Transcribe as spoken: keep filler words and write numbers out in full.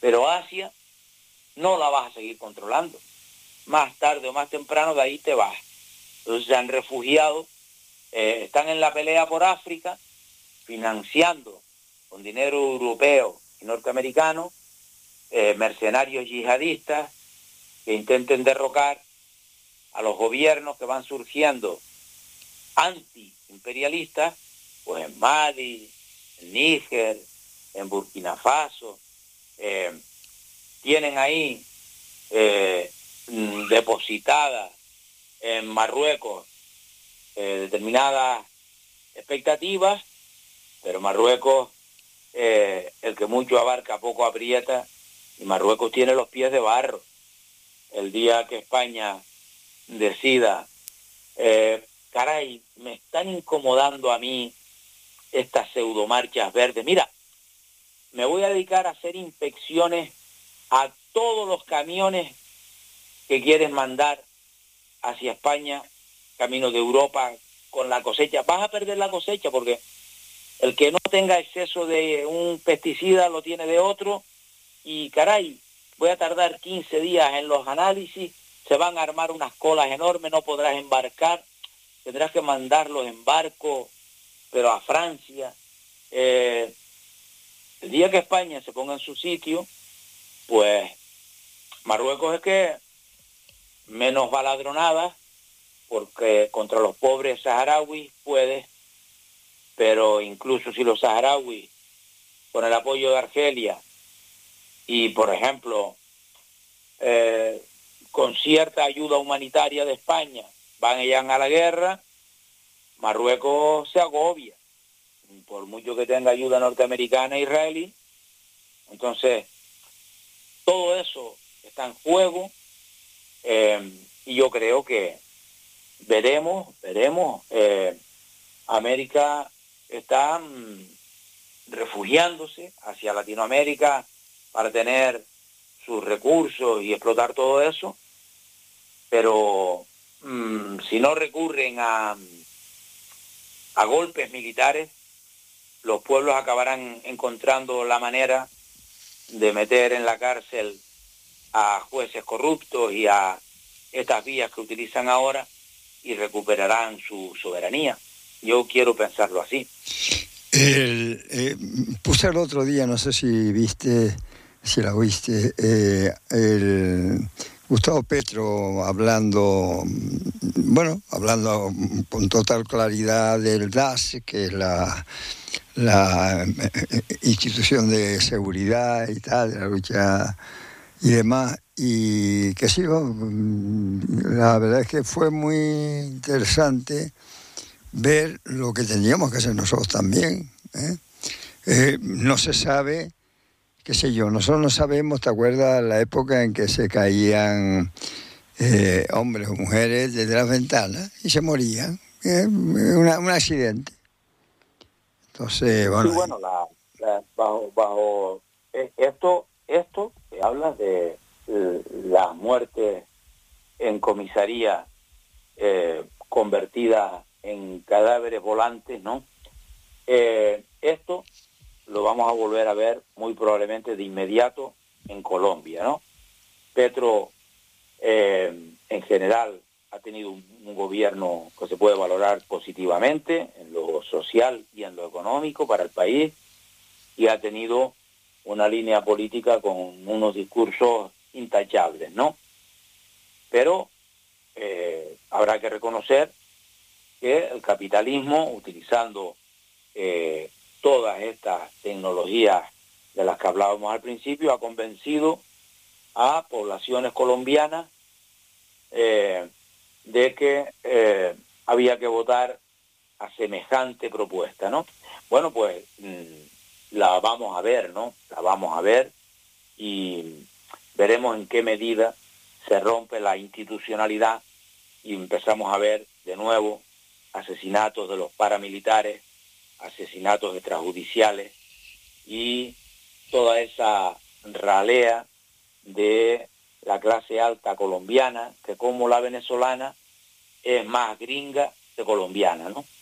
pero Asia no la vas a seguir controlando. Más tarde o más temprano de ahí te vas. Entonces se han refugiado, eh, están en la pelea por África, financiando con dinero europeo y norteamericano eh, mercenarios yihadistas que intenten derrocar a los gobiernos que van surgiendo anti-imperialistas, pues en Mali, en Níger, en Burkina Faso. Eh, tienen ahí eh, depositadas en Marruecos eh, determinadas expectativas, pero Marruecos, eh, el que mucho abarca, poco aprieta, y Marruecos tiene los pies de barro. El día que España decida, eh, caray, me están incomodando a mí estas pseudomarchas verdes. Mira, me voy a dedicar a hacer inspecciones a todos los camiones que quieren mandar hacia España, camino de Europa, con la cosecha. Vas a perder la cosecha porque el que no tenga exceso de un pesticida lo tiene de otro, y caray, voy a tardar quince días en los análisis, se van a armar unas colas enormes, no podrás embarcar, tendrás que mandarlos en barco, pero a Francia. Eh, el día que España se ponga en su sitio, pues Marruecos es que menos baladronadas, porque contra los pobres saharauis puede, pero incluso si los saharauis, con el apoyo de Argelia y, por ejemplo, eh, con cierta ayuda humanitaria de España, van ellas a la guerra, Marruecos se agobia, por mucho que tenga ayuda norteamericana e israelí. Entonces, todo eso está en juego, eh, y yo creo que veremos, veremos, eh, América está mm, refugiándose hacia Latinoamérica para tener sus recursos y explotar todo eso, pero mmm, si no recurren a, a golpes militares, los pueblos acabarán encontrando la manera de meter en la cárcel a jueces corruptos y a estas vías que utilizan ahora, y recuperarán su soberanía. Yo quiero pensarlo así. El, eh, puse el otro día, no sé si viste, si la oíste, eh, el Gustavo Petro hablando, bueno, hablando con total claridad del D A S, que es la, la institución de seguridad y tal, de la lucha y demás, y que sí, la verdad es que fue muy interesante ver lo que teníamos que hacer nosotros también, ¿eh? Eh, no se sabe, qué sé yo, nosotros no sabemos, ¿te acuerdas la época en que se caían eh, hombres o mujeres desde las ventanas y se morían? ¿Eh? Una, un accidente. Entonces, bueno... Sí, bueno, la, la, bajo, bajo eh, esto, esto que habla de eh, las muertes en comisaría eh, convertidas en cadáveres volantes, ¿no? Eh, esto lo vamos a volver a ver muy probablemente de inmediato en Colombia, ¿no? Petro, eh, en general, ha tenido un, un gobierno que se puede valorar positivamente en lo social y en lo económico para el país, y ha tenido una línea política con unos discursos intachables, ¿no? Pero eh, habrá que reconocer que el capitalismo, utilizando eh, todas estas tecnologías de las que hablábamos al principio, ha convencido a poblaciones colombianas eh, de que eh, había que votar a semejante propuesta, ¿no? Bueno, pues mmm, la vamos a ver, ¿no? La vamos a ver y veremos en qué medida se rompe la institucionalidad y empezamos a ver de nuevo asesinatos de los paramilitares, asesinatos extrajudiciales y toda esa ralea de la clase alta colombiana, que como la venezolana es más gringa que colombiana, ¿no?